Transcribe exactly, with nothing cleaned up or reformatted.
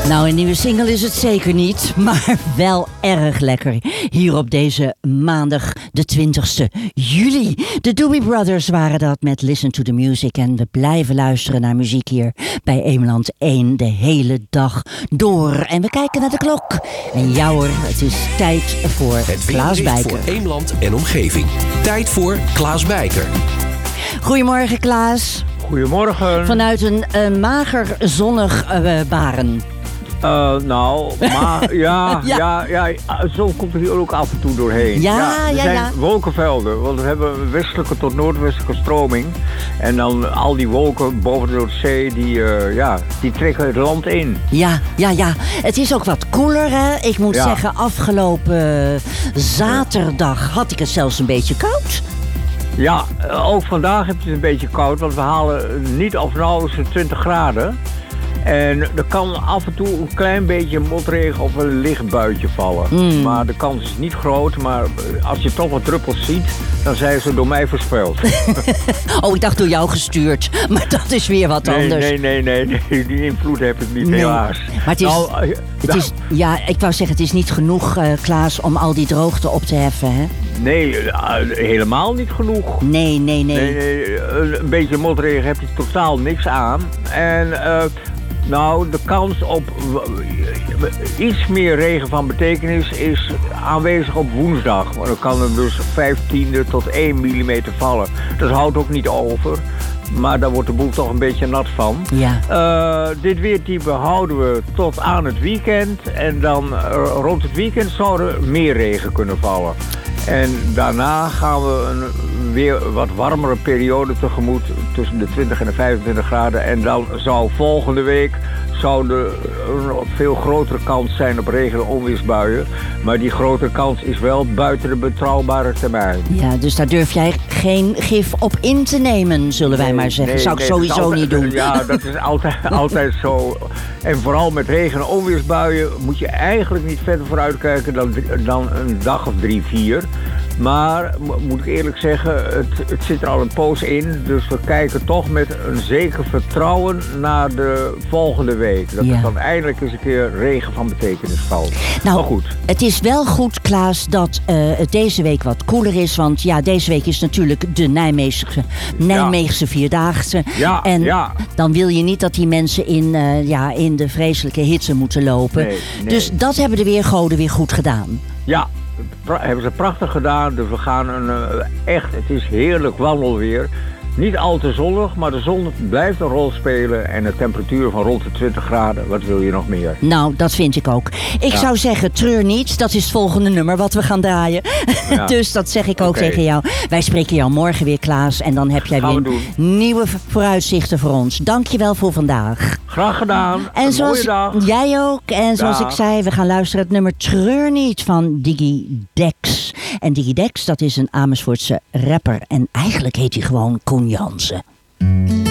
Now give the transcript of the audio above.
Nou, een nieuwe single is het zeker niet, maar wel erg lekker. Hier op deze maandag, de twintigste juli. De Doobie Brothers waren dat met Listen to the Music. En we blijven luisteren naar muziek hier bij Eemland één de hele dag door. En we kijken naar de klok. En ja hoor, het is tijd voor Het Klaas weerbericht Bijker. voor Eemland en omgeving. Tijd voor Klaas Bijker. Goedemorgen Klaas. Goedemorgen. Vanuit een uh, mager zonnig uh, Baren. Uh, nou, maar ja, Ja. ja. Ja, ja, zo komt er hier ook af en toe doorheen. Ja, er ja, zijn ja. wolkenvelden, want we hebben een westelijke tot noordwestelijke stroming. En dan al die wolken boven de Noordzee, die, uh, ja, die trekken het land in. Ja, ja, ja. Het is ook wat koeler, hè? Ik moet Ja. zeggen, afgelopen zaterdag had ik het zelfs een beetje koud. Ja, uh, ook vandaag heb je het een beetje koud, want we halen niet of nauwelijks de twintig graden. En er kan af en toe een klein beetje motregen of een licht buitje vallen. Mm. Maar de kans is niet groot. Maar als je toch wat druppels ziet, dan zijn ze door mij voorspeld. Oh, ik dacht door jou gestuurd. Maar dat is weer wat nee, anders. nee, nee, nee, nee. Die invloed heb ik niet, Nee. helaas. Maar het is, Nou, uh, het nou, is, ja, ik wou zeggen, het is niet genoeg, uh, Klaas, om al die droogte op te heffen, hè? nee, uh, helemaal niet genoeg. Nee, nee, nee. Nee, nee, een een beetje motregen heb je totaal niks aan. En uh, nou, de kans op w- iets meer regen van betekenis is aanwezig op woensdag. Maar dan kan er dus vijftiende tot één millimeter vallen. Dat houdt ook niet over. Maar daar wordt de boel toch een beetje nat van. Ja. Uh, dit weertype houden we tot aan het weekend. En dan uh, rond het weekend zou er meer regen kunnen vallen. En daarna gaan we een weer wat warmere periode tegemoet. Tussen de twintig en de vijfentwintig graden. En dan zou volgende week zou er een veel grotere kans zijn op regen- en onweersbuien. Maar die grotere kans is wel buiten de betrouwbare termijn. Ja, dus daar durf jij geen gif op in te nemen, zullen wij Nee, maar zeggen. nee, Zou ik nee, dat is sowieso altijd- niet doen. Ja, dat is altijd, altijd zo. En vooral met regen- en onweersbuien moet je eigenlijk niet verder vooruitkijken dan, dan een dag of drie, vier. Maar, mo- moet ik eerlijk zeggen, het, het zit er al een poos in. Dus we kijken toch met een zeker vertrouwen naar de volgende week. Dat Ja. er dan eindelijk eens een keer regen van betekenis valt. Nou, maar goed. Het is wel goed, Klaas, dat uh, het deze week wat koeler is. Want ja, deze week is natuurlijk de Nijmeegse, Nijmeegse Vierdaagse. Ja, en ja. dan wil je niet dat die mensen in, uh, ja, in de vreselijke hitte moeten lopen. Nee, nee. Dus dat hebben de weergoden weer goed gedaan. Ja, pra- hebben ze prachtig gedaan. Dus we gaan een uh, echt, het is heerlijk wandelweer. Niet al te zonnig, maar de zon blijft een rol spelen. En de temperatuur van rond de twintig graden. Wat wil je nog meer? Nou, dat vind ik ook. Ik Ja. zou zeggen, treur niet. Dat is het volgende nummer wat we gaan draaien. Ja. Dus dat zeg ik ook Oké. tegen jou. Wij spreken jou morgen weer, Klaas. En dan heb jij Gaan we weer doen. nieuwe vooruitzichten voor ons. Dank je wel voor vandaag. Graag gedaan. En een zoals mooie dag. jij ook. En zoals Dag. ik zei, we gaan luisteren het nummer Treur niet van Diggy Dex. En Diggy Dex, dat is een Amersfoortse rapper. En eigenlijk heet hij gewoon Koen Jansen.